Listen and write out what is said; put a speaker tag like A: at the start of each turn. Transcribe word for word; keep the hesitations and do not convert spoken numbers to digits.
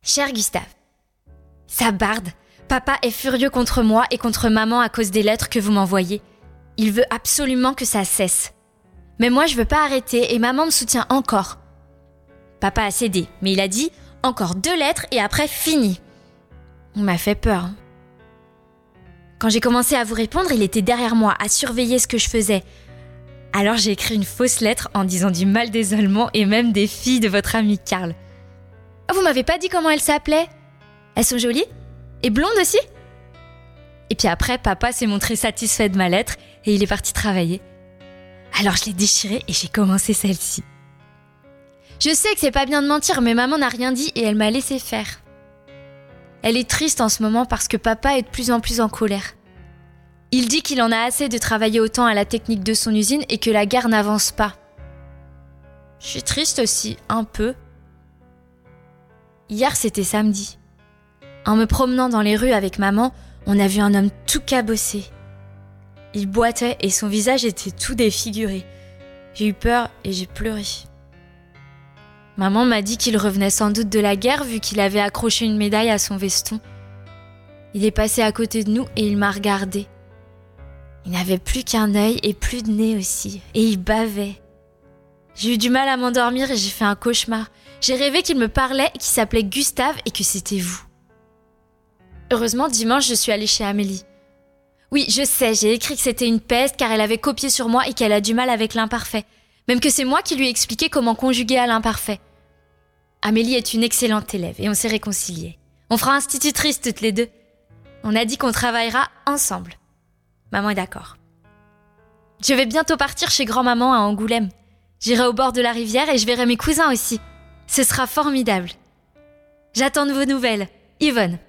A: Cher Gustave, ça barde. Papa est furieux contre moi et contre maman à cause des lettres que vous m'envoyez. Il veut absolument que ça cesse. Mais moi, je veux pas arrêter et maman me soutient encore. Papa a cédé, mais il a dit « encore deux lettres et après fini ». Il m'a fait peur. Hein. Quand j'ai commencé à vous répondre, il était derrière moi, à surveiller ce que je faisais. Alors j'ai écrit une fausse lettre en disant du mal des Allemands et même des filles de votre ami Karl. Oh, vous m'avez pas dit comment elles s'appelaient ? Elles sont jolies ? Et blondes aussi ? Et puis après, papa s'est montré satisfait de ma lettre et il est parti travailler. Alors je l'ai déchirée et j'ai commencé celle-ci. Je sais que c'est pas bien de mentir, mais maman n'a rien dit et elle m'a laissé faire. Elle est triste en ce moment parce que papa est de plus en plus en colère. Il dit qu'il en a assez de travailler autant à la technique de son usine et que la guerre n'avance pas. Je suis triste aussi, un peu. Hier, c'était samedi. En me promenant dans les rues avec maman, on a vu un homme tout cabossé. Il boitait et son visage était tout défiguré. J'ai eu peur et j'ai pleuré. Maman m'a dit qu'il revenait sans doute de la guerre vu qu'il avait accroché une médaille à son veston. Il est passé à côté de nous et il m'a regardé. Il n'avait plus qu'un œil et plus de nez aussi. Et il bavait. J'ai eu du mal à m'endormir et j'ai fait un cauchemar. J'ai rêvé qu'il me parlait, qu'il s'appelait Gustave et que c'était vous. Heureusement, dimanche, je suis allée chez Amélie. Oui, je sais, j'ai écrit que c'était une peste car elle avait copié sur moi et qu'elle a du mal avec l'imparfait. Même que c'est moi qui lui ai expliqué comment conjuguer à l'imparfait. Amélie est une excellente élève et on s'est réconciliés. On fera institutrice toutes les deux. On a dit qu'on travaillera ensemble. Maman est d'accord. Je vais bientôt partir chez grand-maman à Angoulême. J'irai au bord de la rivière et je verrai mes cousins aussi. Ce sera formidable. J'attends de vos nouvelles. Yvonne.